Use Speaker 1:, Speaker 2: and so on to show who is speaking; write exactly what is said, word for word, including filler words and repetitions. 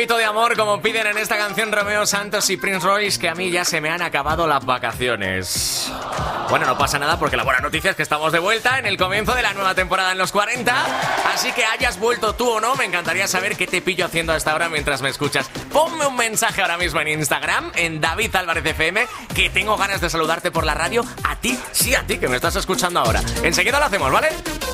Speaker 1: De amor, como piden en esta canción Romeo Santos y Prince Royce, que a mí ya se me han acabado las vacaciones. Bueno, no pasa nada porque la buena noticia es que estamos de vuelta en el comienzo de la nueva temporada en los cuarenta. Así que hayas vuelto tú o no, me encantaría saber qué te pillo haciendo hasta ahora mientras me escuchas. Ponme un mensaje ahora mismo en Instagram, en David Álvarez F M, que tengo ganas de saludarte por la radio. A ti, sí a ti, que me estás escuchando ahora. Enseguida lo hacemos, ¿vale?